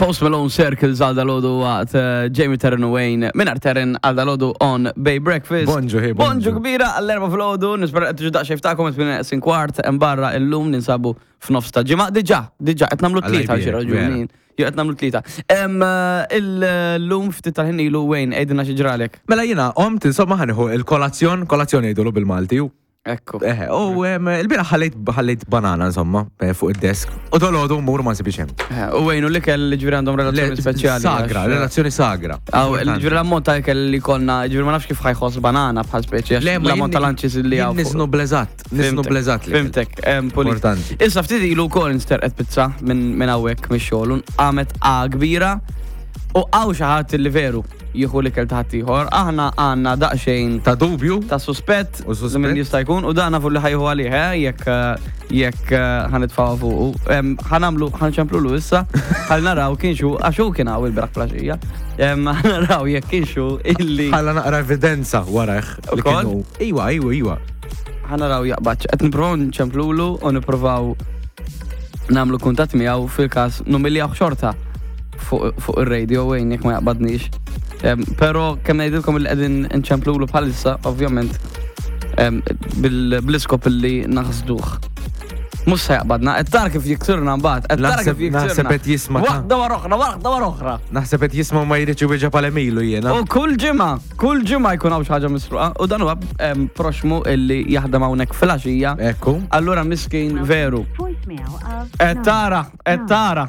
Post Malone Circles għal dalodu għat Jamie Terran u Wayne minar Terran għal dalodu on Bay Breakfast. Bonġu kbira għall-erba fl-ħodu, nispera għet ġuġdaq xeftakom għet minn sin kwart mbarra il-lum ninsabu f'nofs ta' ġimma. Diġa, għet namlu t-lita ġira ġunin. Jo għet namlu t-lita. Il-lum ftit tal-ħinni ilu Wayne, ejdina xieġralek. Mela jina, insomma ħaniħu il-kolazzjon jgħidulu bil-Malti. Ekku. Il-bira ħallejt banana, insomma, fuq il-desk. U dolodu mur ma nsibix hemm. U Wayne, u li kell ġviri għandhom relazzjoni speċjali. Sagra, relazzjoni sagra. Ġviri l-ammont ta' kell li konna, ġviri ma nafx kif ħajħos banana bħal speċi. L-ammont tal-anċis li għaw. Nisnu blezat. Fimtek, importanti. Issa ftidi ilu kol nsterqet pizza minn għawek mix-xogħol, għamet kbira u għaw xaħat li veru jieħu li kell taħt ieħor. Aħna għandna daqsxejn ta' dubju, ta' suspett minn jista' jkun u dana fuq li ħajħu għalih jekk ħanitfa'w fuq. Ħanċemplu issa ħal naraw kienxu għaxu kien hawn il-beraħ flaxija. Naraw jekk kienxu illi ħalla naqra evidenza warah li kienu. Iwa. Ħanaraw jaqbad. Qed nippruvaw nċemplulu u nippruvaw nagħmlu kuntatt miegħu fil-każ numiljaw xorta fuq ir-radio Wayne jekk ma jaqbadniex. Pero kemm ngħidilkom li qegħdin nċemplulu bħalissa, ovvjament bil-iskop li naħsduh. Mhux se jaqbadna, qed tara kif jikturna mbagħad, Naħseb qed jisma' waħda wara oħra. Naħseb qed jisma' ma jridx iwieġa bħal Emilu jiena. U kull ġimgħa jkun hawn xi ħaġa misruqa u dan huwa proxmu illi jaħdem hawnhekk fil-għaxija. Ekku. Allura miskin veru. Qed tara.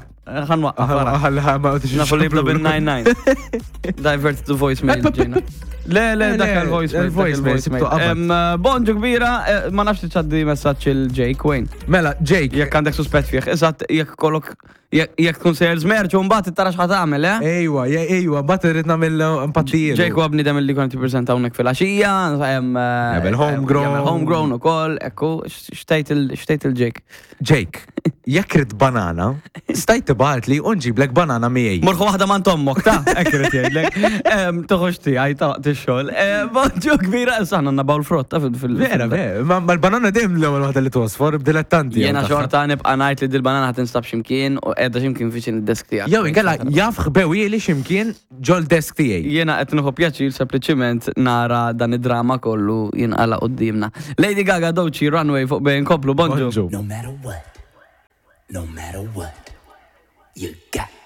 Nafu li bla bin-99. Divert to voicemail ġejna. Le, dak il-voicemail. Bonġu kbira, ma nafx tiċaddi messaġġ il-Jake Wayne. Mela, Jake. Jekk għandek suspett fih, eżatt jekk kollok jekk tkun sejjer żmerġ u mbagħad tara x'ħad tagħmel, Ejwa, mbagħad irid nagħmel empatija. Jake huwa bniedem li kont jippreżenta hawnhekk fil-għaxija, jagħmel homegrown ukoll, ekku, xtejt il-Jake. Jake, jekk rid banana, stajt tibgħat li unġiblek banana miegħi. Morħu waħda man tommok, ta' hekk irid jgħidlek. Toħroġ tiegħi taqt ix-xogħol. Bonġu kbira issa ħanna nabaw l-frotta fil. Vera, ma l-banana dejjem l-ewwel waħda li tosfor b'dilettanti. Jiena xorta nibqa' ngħid li dil-banana ħad tinstab x'imkien u qiegħda x'imkien viċin id-desk tiegħek. Jew inkella jaf ħbew li x'imkien ġol desk tiegħi. Jiena qed nieħu pjaċir sempliċiment nara dan id-drama kollu jinqala qudiemna. Lady Gaga Doechii Runway fuq bejn koplu bonġu. No matter what, you got